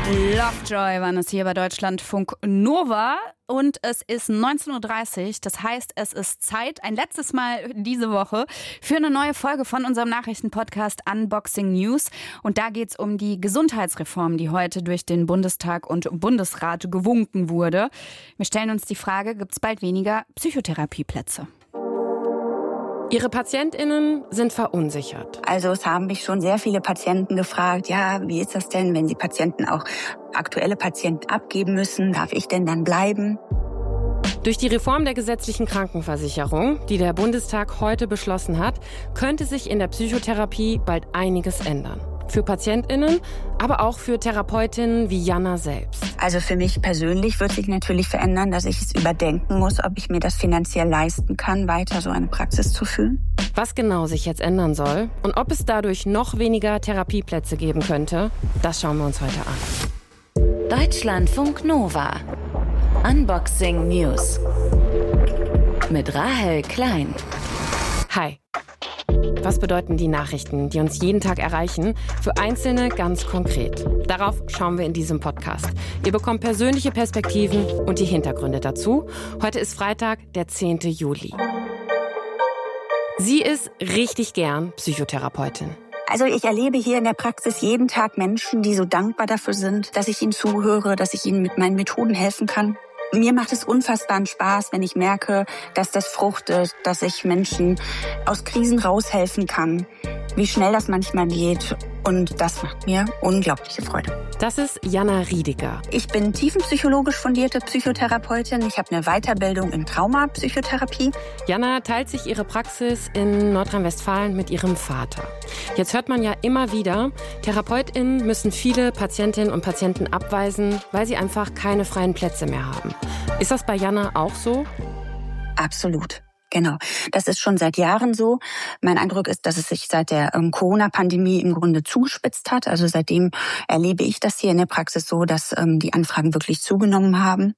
Lovejoy waren es hier bei Deutschlandfunk Nova und es ist 19:30 Uhr. Das heißt, es ist Zeit, ein letztes Mal diese Woche, für eine neue Folge von unserem Nachrichtenpodcast Unboxing News. Und da geht es um die Gesundheitsreform, die heute durch den Bundestag und Bundesrat gewunken wurde. Wir stellen uns die Frage, gibt es bald weniger Psychotherapieplätze? Ihre PatientInnen sind verunsichert. Also es haben mich schon sehr viele Patienten gefragt, ja, wie ist das denn, wenn die Patienten auch aktuelle Patienten abgeben müssen? Darf ich denn dann bleiben? Durch die Reform der gesetzlichen Krankenversicherung, die der Bundestag heute beschlossen hat, könnte sich in der Psychotherapie bald einiges ändern. Für PatientInnen, aber auch für Therapeutinnen wie Jana selbst. Also für mich persönlich wird sich natürlich verändern, dass ich es überdenken muss, ob ich mir das finanziell leisten kann, weiter so eine Praxis zu führen. Was genau sich jetzt ändern soll und ob es dadurch noch weniger Therapieplätze geben könnte, das schauen wir uns heute an. Deutschlandfunk Nova. Unboxing News. Mit Rahel Klein. Hi. Was bedeuten die Nachrichten, die uns jeden Tag erreichen, für Einzelne ganz konkret? Darauf schauen wir in diesem Podcast. Ihr bekommt persönliche Perspektiven und die Hintergründe dazu. Heute ist Freitag, der 10. Juli. Sie ist richtig gern Psychotherapeutin. Also ich erlebe hier in der Praxis jeden Tag Menschen, die so dankbar dafür sind, dass ich ihnen zuhöre, dass ich ihnen mit meinen Methoden helfen kann. Mir macht es unfassbaren Spaß, wenn ich merke, dass das fruchtet, dass ich Menschen aus Krisen raushelfen kann, wie schnell das manchmal geht. Und das macht mir unglaubliche Freude. Das ist Jana Riediger. Ich bin tiefenpsychologisch fundierte Psychotherapeutin. Ich habe eine Weiterbildung in Traumapsychotherapie. Jana teilt sich ihre Praxis in Nordrhein-Westfalen mit ihrem Vater. Jetzt hört man ja immer wieder, TherapeutInnen müssen viele Patientinnen und Patienten abweisen, weil sie einfach keine freien Plätze mehr haben. Ist das bei Jana auch so? Absolut. Genau, das ist schon seit Jahren so. Mein Eindruck ist, dass es sich seit der Corona-Pandemie im Grunde zugespitzt hat. Also seitdem erlebe ich das hier in der Praxis so, dass die Anfragen wirklich zugenommen haben.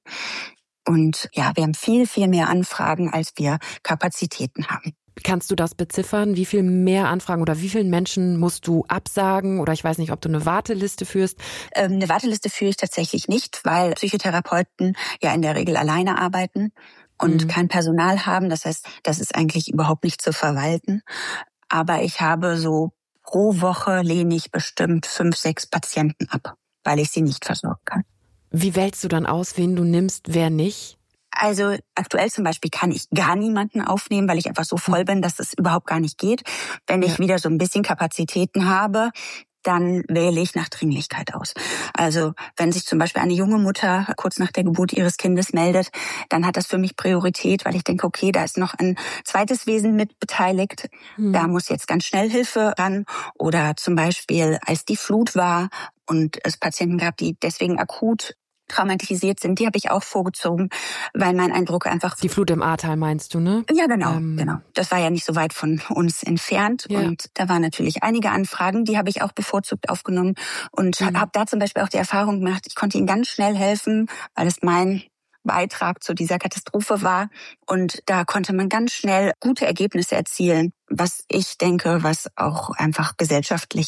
Und ja, wir haben viel, viel mehr Anfragen, als wir Kapazitäten haben. Kannst du das beziffern? Wie viel mehr Anfragen oder wie vielen Menschen musst du absagen? Oder ich weiß nicht, ob du eine Warteliste führst. Eine Warteliste führe ich tatsächlich nicht, weil Psychotherapeuten ja in der Regel alleine arbeiten und kein Personal haben. Das heißt, das ist eigentlich überhaupt nicht zu verwalten. Aber ich habe so pro Woche lehne ich bestimmt 5, 6 Patienten ab, weil ich sie nicht versorgen kann. Wie wählst du dann aus, wen du nimmst, wer nicht? Also aktuell zum Beispiel kann ich gar niemanden aufnehmen, weil ich einfach so voll bin, dass es überhaupt gar nicht geht. Wenn ich wieder so ein bisschen Kapazitäten habe, dann wähle ich nach Dringlichkeit aus. Also wenn sich zum Beispiel eine junge Mutter kurz nach der Geburt ihres Kindes meldet, dann hat das für mich Priorität, weil ich denke, okay, da ist noch ein zweites Wesen mit beteiligt. Da muss jetzt ganz schnell Hilfe ran. Oder zum Beispiel, als die Flut war und es Patienten gab, die deswegen akut traumatisiert sind, die habe ich auch vorgezogen, weil mein Eindruck einfach... Die Flut im Ahrtal meinst du, ne? Ja, genau. Das war ja nicht so weit von uns entfernt. Ja. Und da waren natürlich einige Anfragen, die habe ich auch bevorzugt aufgenommen und habe da zum Beispiel auch die Erfahrung gemacht, ich konnte ihnen ganz schnell helfen, weil es mein Beitrag zu dieser Katastrophe war. Und da konnte man ganz schnell gute Ergebnisse erzielen, was ich denke, was auch einfach gesellschaftlich